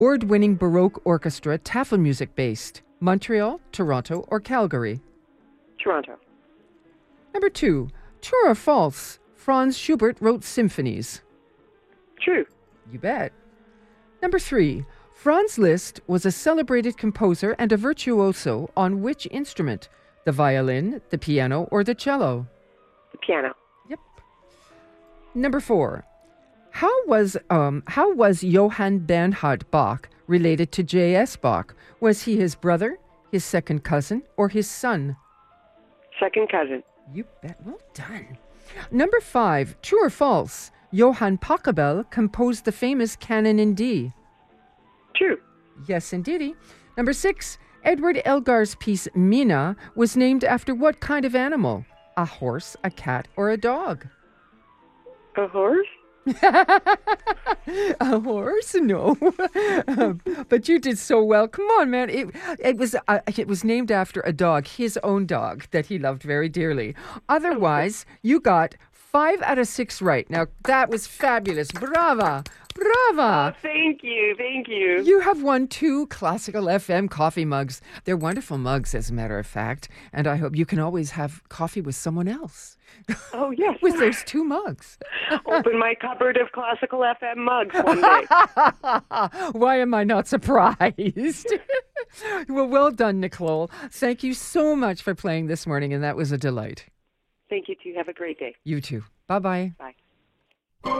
Award-winning Baroque orchestra, Tafelmusik based? Montreal, Toronto, or Calgary? Toronto. Number 2. True or false? Franz Schubert wrote symphonies. True. You bet. Number 3. Franz Liszt was a celebrated composer and a virtuoso on which instrument? The violin, the piano, or the cello? The piano. Yep. Number 4. How was Johann Bernhard Bach related to J.S. Bach? Was he his brother, his second cousin, or his son? Second cousin. You bet. Well done. Number 5. True or false? Johann Pachelbel composed the famous Canon in D. True. Yes, indeedy. Number 6. Edward Elgar's piece Mina was named after what kind of animal? A horse, a cat, or a dog? A horse? A horse? No. But you did so well. Come on, man. It was named after a dog, his own dog, that he loved very dearly. Otherwise, you got 5 out of 6 right. Now, that was fabulous. Brava. Brava. Oh, thank you. Thank you. You have won 2 Classical FM coffee mugs. They're wonderful mugs, as a matter of fact. And I hope you can always have coffee with someone else. Oh, yes. With those 2 mugs. Open my cupboard of Classical FM mugs one day. Why am I not surprised? Well done, Nicole. Thank you so much for playing this morning, and that was a delight. Thank you, too. Have a great day. You too. Bye-bye. Bye.